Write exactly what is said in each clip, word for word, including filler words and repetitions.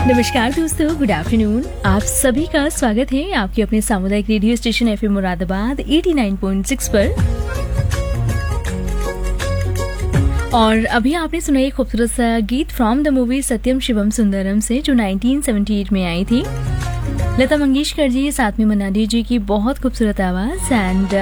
नमस्कार दोस्तों, good afternoon. आप सभी का स्वागत है आपके अपने सामुदायिक रेडियो स्टेशन एफएम मुरादाबाद नवासी पॉइंट छह पर। और अभी आपने सुना एक खूबसूरत सा गीत फ्रॉम द मूवी सत्यम शिवम सुंदरम से, जो उन्नीस सौ अठहत्तर में आई थी। लता मंगेशकर जी साथ में मन्ना डे जी की बहुत खूबसूरत आवाज। एंड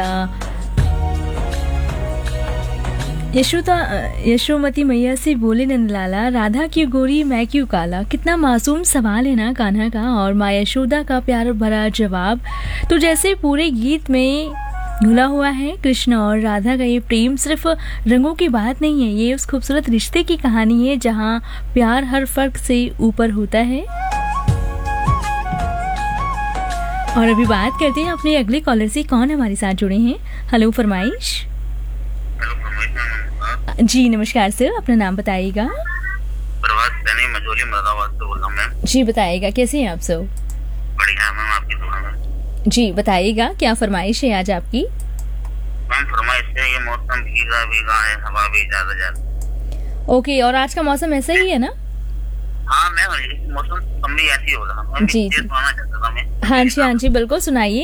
यशोदा यशोमती मैया से बोले नंदलाला, राधा क्यों गोरी मैं क्यों काला। कितना मासूम सवाल है ना कान्हा का, और माँ यशोदा का प्यार भरा जवाब। तो जैसे पूरे गीत में घुला हुआ है कृष्ण और राधा का ये प्रेम सिर्फ रंगों की बात नहीं है, ये उस खूबसूरत रिश्ते की कहानी है जहाँ प्यार हर फर्क से ऊपर होता है। और अभी बात करते हैं अपने अगले कॉलर से, कौन हमारे साथ जुड़े हैं। हेलो फरमाइश। जी नमस्कार सर, अपना नाम बताइएगा। प्रभात सैनी मझोली मुरादाबाद से बोल रहा हूं मैम। जी बताइएगा, कैसे हैं आप सब? बढ़िया है मैम, आपकी दुआ में। जी बताइएगा, क्या फरमाइश है आज आपकी? मैम फरमाइश है, ये मौसम भीगा भीगा है, हवा भी ज्यादा ज्यादा। ओके, और आज का मौसम ऐसा ही है ना? हाँ मैम, मौसम कमी ऐसी हो रहा है। जी जी हाँ जी हाँ जी बिल्कुल, सुनाइए।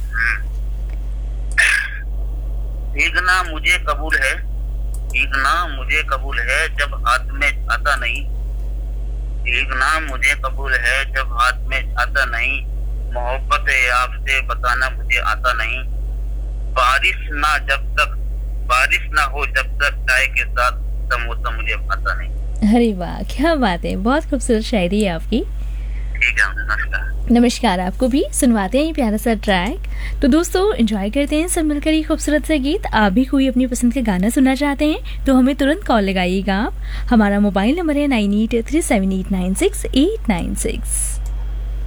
भीगना मुझे कबूल है, भीगना मुझे कबूल है जब हाथ में आता नहीं। भीगना मुझे कबूल है जब हाथ में आता नहीं। मोहब्बत है आपसे बताना मुझे आता नहीं। बारिश ना जब तक बारिश ना हो जब तक चाय के साथ समोसा मुझे आता नहीं। अरे वाह, क्या बात है, बहुत खूबसूरत शायरी है आपकी। ठीक है, नमस्कार। नमस्कार आपको भी। सुनवाते हैं ये प्यारा सा ट्रैक। तो दोस्तों एंजॉय करते हैं सब मिलकर ये खूबसूरत सा गीत। आप भी कोई अपनी पसंद का गाना सुनना चाहते हैं तो हमें तुरंत कॉल लगाइएगा आप। हमारा मोबाइल नंबर है nine eight three seven eight nine six eight nine six.